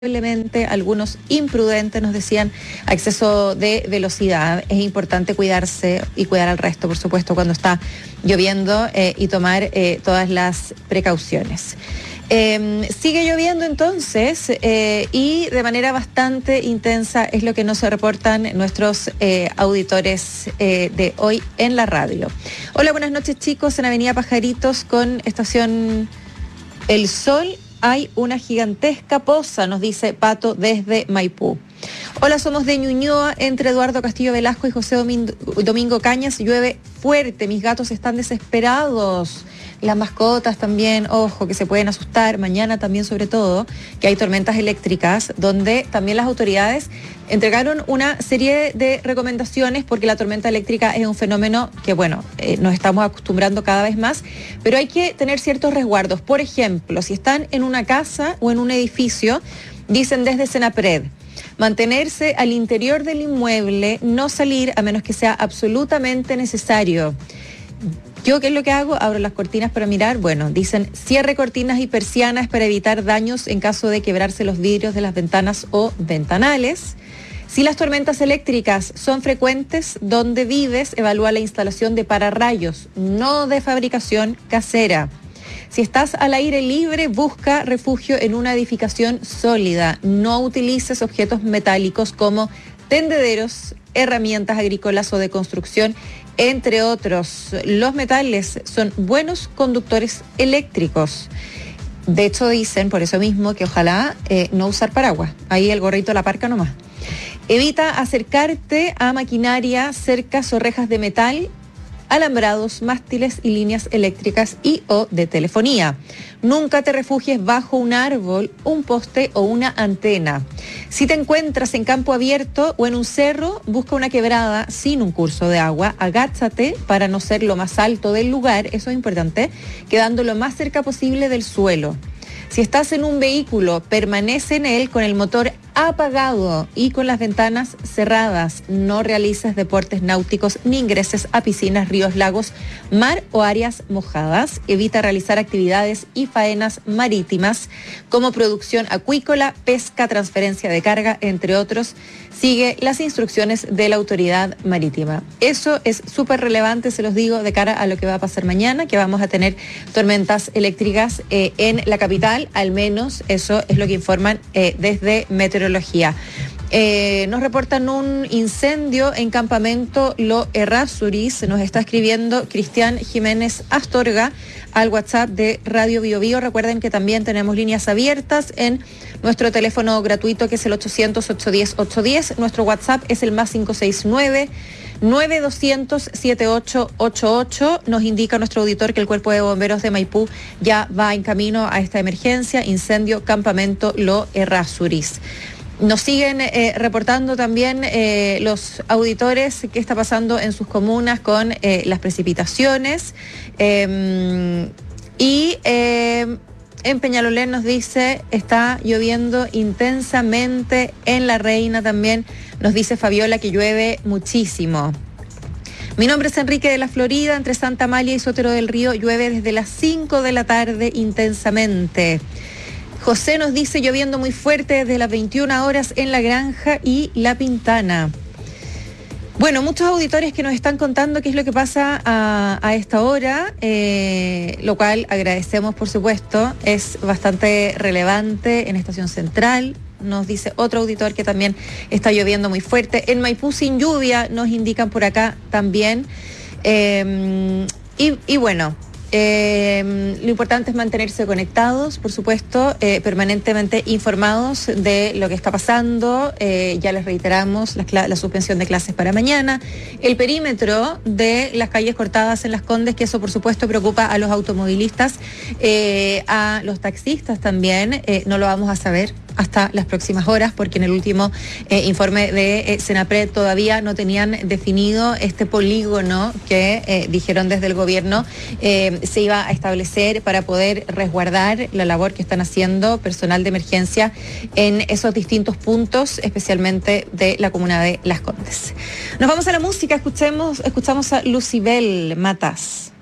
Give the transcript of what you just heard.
algunos imprudentes nos decían a exceso de velocidad. Es importante cuidarse y cuidar al resto, por supuesto, cuando está lloviendo y tomar todas las precauciones. Sigue lloviendo entonces y de manera bastante intensa es lo que nos reportan nuestros auditores de hoy en la radio. Hola, buenas noches chicos, en Avenida Pajaritos con estación El Sol hay una gigantesca poza, nos dice Pato desde Maipú. Hola, somos de Ñuñoa, entre Eduardo Castillo Velasco y José Domingo Cañas. Llueve fuerte, mis gatos están desesperados. Las mascotas también, ojo, que se pueden asustar. Mañana también, sobre todo, que hay tormentas eléctricas, donde también las autoridades entregaron una serie de recomendaciones, porque la tormenta eléctrica es un fenómeno que, bueno, nos estamos acostumbrando cada vez más, pero hay que tener ciertos resguardos. Por ejemplo, si están en una casa o en un edificio, dicen desde Senapred, mantenerse al interior del inmueble, no salir a menos que sea absolutamente necesario. ¿Yo qué es lo que hago? Abro las cortinas para mirar. Bueno, dicen cierre cortinas y persianas para evitar daños en caso de quebrarse los vidrios de las ventanas o ventanales. Si las tormentas eléctricas son frecuentes donde vives, evalúa la instalación de pararrayos, no de fabricación casera. Si estás al aire libre, busca refugio en una edificación sólida. No utilices objetos metálicos como tendederos, herramientas agrícolas o de construcción, entre otros. Los metales son buenos conductores eléctricos. De hecho, dicen por eso mismo que ojalá no usar paraguas. Ahí el gorrito de la parca nomás. Evita acercarte a maquinaria, cercas o rejas de metal, alambrados, mástiles y líneas eléctricas y o de telefonía. Nunca te refugies bajo un árbol, un poste o una antena. Si te encuentras en campo abierto o en un cerro, busca una quebrada sin un curso de agua. Agáchate para no ser lo más alto del lugar, eso es importante, quedando lo más cerca posible del suelo. Si estás en un vehículo, permanece en él con el motor apagado y con las ventanas cerradas. No realices deportes náuticos ni ingreses a piscinas, ríos, lagos, mar o áreas mojadas. Evita realizar actividades y faenas marítimas como producción acuícola, pesca, transferencia de carga, entre otros. Sigue las instrucciones de la autoridad marítima. Eso es súper relevante, se los digo, de cara a lo que va a pasar mañana, que vamos a tener tormentas eléctricas en la capital, al menos eso es lo que informan desde Meteorología. Nos reportan un incendio en Campamento Lo Errázuriz. Nos está escribiendo Cristian Jiménez Astorga al WhatsApp de Radio Bio Bio. Recuerden que también tenemos líneas abiertas en nuestro teléfono gratuito, que es el 800-810-810. Nuestro WhatsApp es el más 569-9200-7888. Nos indica nuestro auditor que el Cuerpo de Bomberos de Maipú ya va en camino a esta emergencia. Incendio Campamento Lo Errázuriz. Nos siguen reportando también los auditores qué está pasando en sus comunas con las precipitaciones. En Peñalolén nos dice, está lloviendo intensamente. En La Reina también nos dice Fabiola que llueve muchísimo. Mi nombre es Enrique de la Florida, entre Santa Amalia y Sotero del Río llueve desde las 5 de la tarde intensamente. José nos dice lloviendo muy fuerte desde las 21 horas en La Granja y La Pintana. Bueno, muchos auditores que nos están contando qué es lo que pasa a esta hora, lo cual agradecemos, por supuesto. Es bastante relevante en Estación Central. Nos dice otro auditor que también está lloviendo muy fuerte. En Maipú sin lluvia, nos indican por acá también. Y bueno, lo importante es mantenerse conectados, por supuesto, permanentemente informados de lo que está pasando. Ya les reiteramos la suspensión de clases para mañana, el perímetro de las calles cortadas en Las Condes, que eso por supuesto preocupa a los automovilistas, a los taxistas también. No lo vamos a saber hasta las próximas horas, porque en el último informe de Senapred todavía no tenían definido este polígono que dijeron desde el gobierno se iba a establecer para poder resguardar la labor que están haciendo personal de emergencia en esos distintos puntos, especialmente de la comuna de Las Condes. Nos vamos a la música, escuchamos a Lucibel Matas.